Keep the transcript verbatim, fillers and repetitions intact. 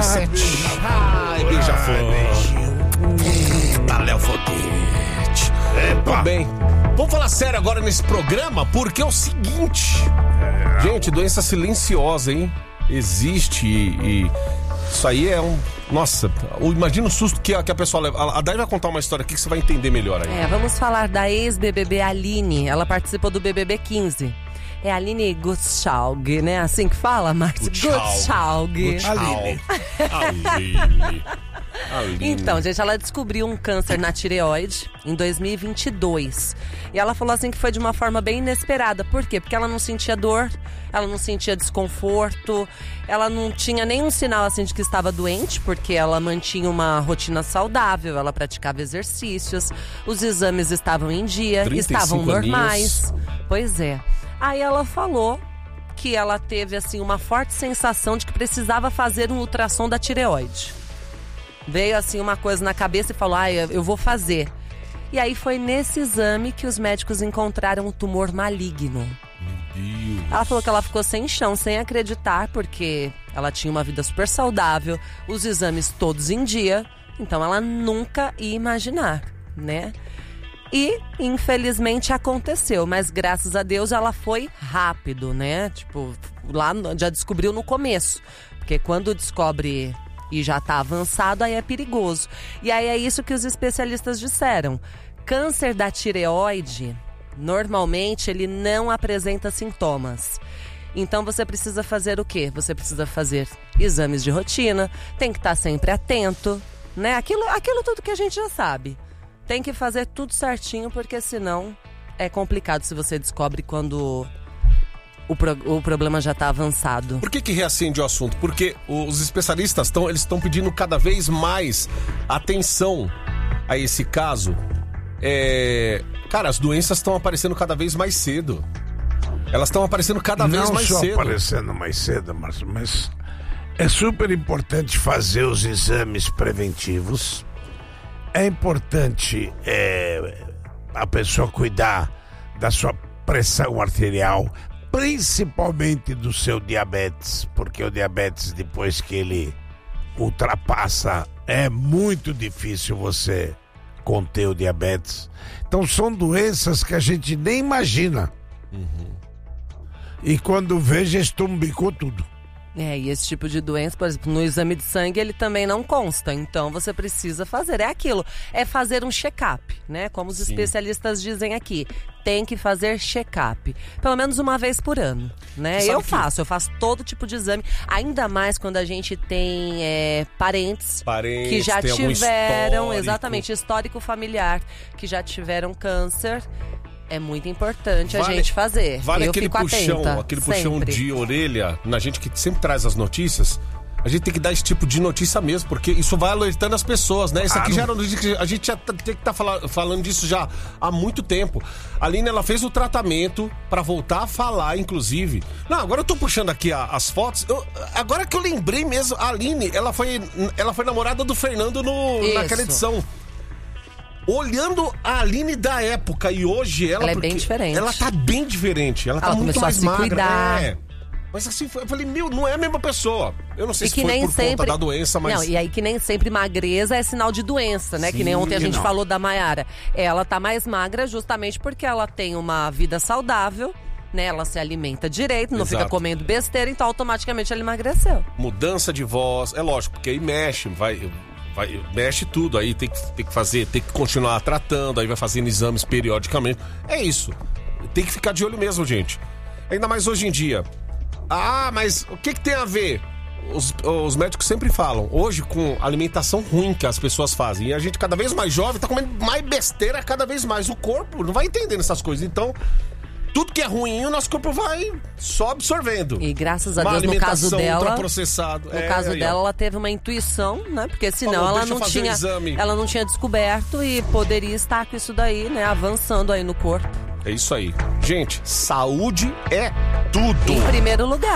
sete. Ai, beija-flor. Da Léo Foguete. Tudo bem. Vamos falar sério agora nesse programa, porque é o seguinte. Gente, doença silenciosa, hein? Existe e... e isso aí é um... Nossa, imagina o susto que a, que a pessoa leva. A Dai vai contar uma história aqui que você vai entender melhor aí. É, vamos falar da ex-B B B Aline. Ela participou do B B B quinze. É Aline Gutschalg, né? Assim que fala, Márcio? Gutschalg. Aline. Aline. Aline. Então, gente, ela descobriu um câncer na tireoide em dois mil e vinte e dois. E ela falou assim que foi de uma forma bem inesperada. Por quê? Porque ela não sentia dor, ela não sentia desconforto, ela não tinha nenhum sinal assim de que estava doente, porque ela mantinha uma rotina saudável, ela praticava exercícios, os exames estavam em dia, estavam normais. Aninhos. Pois é. Aí ela falou que ela teve assim uma forte sensação de que precisava fazer um ultrassom da tireoide. Veio assim uma coisa na cabeça e falou, ah, eu vou fazer. E aí foi nesse exame que os médicos encontraram um tumor maligno. Meu Deus. Ela falou que ela ficou sem chão, sem acreditar, porque ela tinha uma vida super saudável, os exames todos em dia, então ela nunca ia imaginar, né? E, infelizmente, aconteceu, mas graças a Deus ela foi rápido, né? Tipo, lá já descobriu no começo, porque quando descobre e já tá avançado, aí é perigoso. E aí é isso que os especialistas disseram. Câncer da tireoide, normalmente, ele não apresenta sintomas. Então você precisa fazer o quê? Você precisa fazer exames de rotina, tem que estar sempre atento, né? Aquilo, aquilo tudo que a gente já sabe. Tem que fazer tudo certinho, porque senão é complicado se você descobre quando o, pro, o problema já está avançado. Por que que reacende o assunto? Porque os especialistas estão eles estão pedindo cada vez mais atenção a esse caso. É... Cara, as doenças estão aparecendo cada vez mais cedo. Elas estão aparecendo cada vez Não mais só cedo. aparecendo mais cedo, mas, mas é super importante fazer os exames preventivos. É importante é, a pessoa cuidar da sua pressão arterial, principalmente do seu diabetes, porque o diabetes, depois que ele ultrapassa, é muito difícil você conter o diabetes. Então são doenças que a gente nem imagina. Uhum. E quando vê, já estumbicou tudo. É, e esse tipo de doença, por exemplo, no exame de sangue ele também não consta, então você precisa fazer, é aquilo, é fazer um check-up, né? Como os Sim. especialistas dizem aqui, tem que fazer check-up, pelo menos uma vez por ano, né? Eu que... faço, eu faço todo tipo de exame, ainda mais quando a gente tem é, parentes, parentes que já tem tiveram, exatamente, histórico familiar, que já tiveram câncer. É muito importante vale, a gente fazer. Vale eu aquele fico puxão, atenta, aquele puxão sempre. de orelha na gente que sempre traz as notícias. A gente tem que dar esse tipo de notícia mesmo, porque isso vai alertando as pessoas, né? Isso aqui já era a gente já tem que estar tá falando disso já há muito tempo. A Aline, ela fez o tratamento pra voltar a falar, inclusive. Não, agora eu tô puxando aqui a, as fotos. Eu, agora que eu lembrei mesmo, a Aline, ela foi, ela foi namorada do Fernando no, naquela edição. Olhando a Aline da época e hoje ela... Ela é bem diferente. Ela tá bem diferente. Ela, ela tá muito mais magra. Cuidar. É. Mas assim, eu falei, meu, não é a mesma pessoa. Eu não sei e se que foi nem por sempre... conta da doença, mas... Não, e aí que nem sempre magreza é sinal de doença, né? Sim, que nem ontem a gente não. falou da Maiara. Ela tá mais magra justamente porque ela tem uma vida saudável, né? Ela se alimenta direito, não Exato. Fica comendo besteira, então automaticamente ela emagreceu. Mudança de voz, é lógico, porque aí mexe, vai... Vai, mexe tudo, aí tem que, tem que fazer, tem que continuar tratando, aí vai fazendo exames periodicamente. É isso. Tem que ficar de olho mesmo, gente. Ainda mais hoje em dia. Ah, mas o que, que tem a ver? Os, os médicos sempre falam, hoje com alimentação ruim que as pessoas fazem, e a gente cada vez mais jovem tá comendo mais besteira cada vez mais. O corpo não vai entendendo essas coisas, então... Tudo que é ruim, o nosso corpo vai só absorvendo. E graças a Deus, no caso dela, ultraprocessado. No é, caso aí, dela, ó. ela teve uma intuição, né? Porque senão Falou, ela não tinha, um ela não tinha descoberto e poderia estar com isso daí, né? Avançando aí no corpo. É isso aí. Gente, saúde é tudo. Em primeiro lugar.